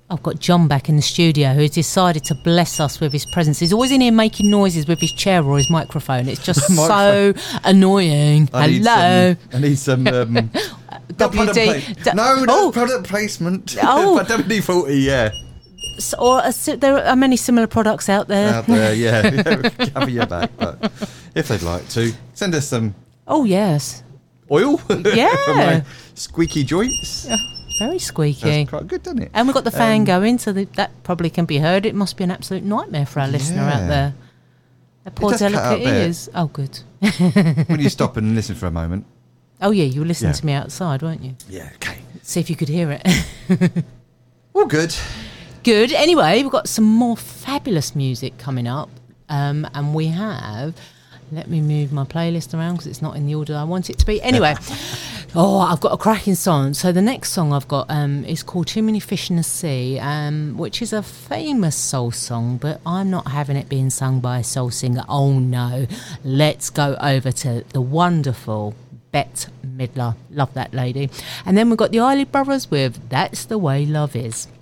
I've got John back in the studio who's decided to bless us with his presence. He's always in here making noises with his chair or his microphone. It's just so annoying. I need some WD. No, product placement. Oh. WD-40, yeah. There are many similar products out there. Yeah. Cover your back, but if they'd like to, send us some. Oh yes. Oil. Yeah. For my squeaky joints. Very squeaky. That's quite good, doesn't it? And we've got the fan going, so that probably can be heard. It must be an absolute nightmare for our listener out there. Their poor does cut out delicate a bit. ears. Oh, good. When you stop and listen for a moment. Oh, yeah, you were listening to me outside, weren't you? Yeah, okay. See if you could hear it. All good. Good. Anyway, we've got some more fabulous music coming up. And we have... Let me move my playlist around because it's not in the order I want it to be. Anyway, I've got a cracking song. So the next song I've got is called Too Many Fish in the Sea, which is a famous soul song, but I'm not having it being sung by a soul singer. Oh, no. Let's go over to the wonderful Bette Midler. Love that lady. And then we've got the Isley Brothers with That's the Way Love Is.